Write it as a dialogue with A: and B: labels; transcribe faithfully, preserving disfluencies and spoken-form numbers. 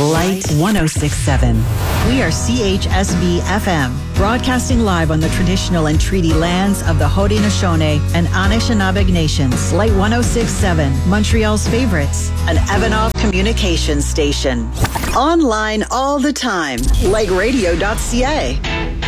A: Light one oh six point seven. We are C H S B F M, broadcasting live on the traditional and treaty lands of the Haudenosaunee and Anishinaabe nations. Light one oh six point seven, Montreal's favorites, an Evanov communications station. Online all the time, like radio dot c a.